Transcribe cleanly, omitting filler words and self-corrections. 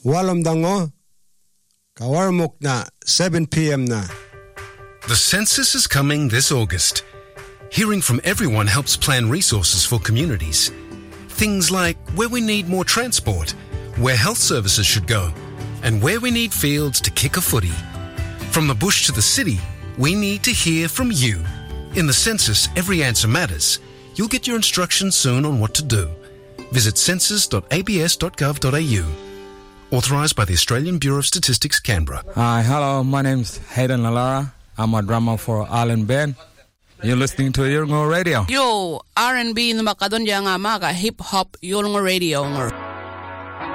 walom dango kawarmok na 7 p.m. na. The census is coming this August. Hearing from everyone helps plan resources for communities. Things like where we need more transport, where health services should go, and where we need fields to kick a footy. From the bush to the city, we need to hear from you. In the census, every answer matters. You'll get your instructions soon on what to do. Visit census.abs.gov.au. Authorised by the Australian Bureau of Statistics, Canberra. Hi, hello, my name's Hayden Lalara. I'm a drummer for Allen Band. You're listening to Yolngu Radio. Yo, R&B na makadon yang maka hip-hop Yolngu Radio.